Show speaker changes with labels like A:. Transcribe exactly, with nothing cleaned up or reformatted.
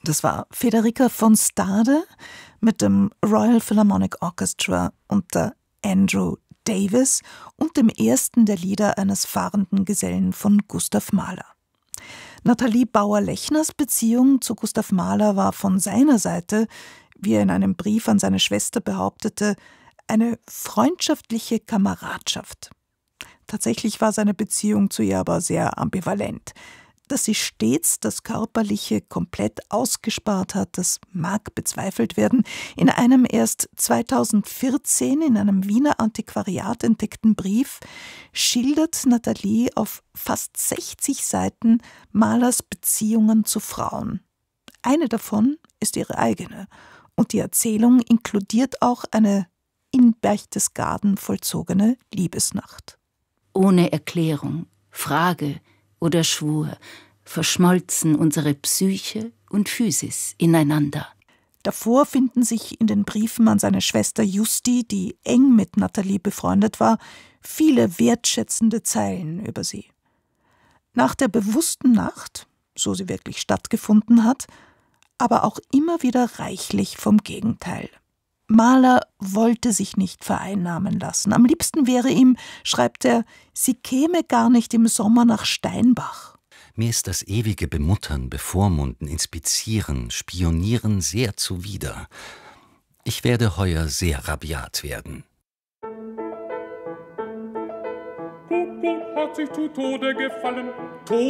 A: Das war Federica von Stade mit dem Royal Philharmonic Orchestra unter Andrew Davis und dem ersten der Lieder eines fahrenden Gesellen von Gustav Mahler. Nathalie Bauer-Lechners Beziehung zu Gustav Mahler war von seiner Seite, wie er in einem Brief an seine Schwester behauptete, eine freundschaftliche Kameradschaft. Tatsächlich war seine Beziehung zu ihr aber sehr ambivalent. Dass sie stets das Körperliche komplett ausgespart hat, das mag bezweifelt werden. In einem erst zweitausendvierzehn in einem Wiener Antiquariat entdeckten Brief schildert Nathalie auf fast sechzig Seiten Mahlers Beziehungen zu Frauen. Eine davon ist ihre eigene, und die Erzählung inkludiert auch eine in Berchtesgaden vollzogene Liebesnacht.
B: Ohne Erklärung, Frage oder Schwur verschmolzen unsere Psyche und Physis ineinander.
A: Davor finden sich in den Briefen an seine Schwester Justi, die eng mit Nathalie befreundet war, viele wertschätzende Zeilen über sie. Nach der bewussten Nacht, so sie wirklich stattgefunden hat, aber auch immer wieder reichlich vom Gegenteil. Mahler wollte sich nicht vereinnahmen lassen. Am liebsten wäre ihm, schreibt er, sie käme gar nicht im Sommer nach Steinbach.
C: Mir ist das ewige Bemuttern, Bevormunden, Inspizieren, Spionieren sehr zuwider. Ich werde heuer sehr rabiat werden.
D: Kuckuck hat sich zu Tode gefallen.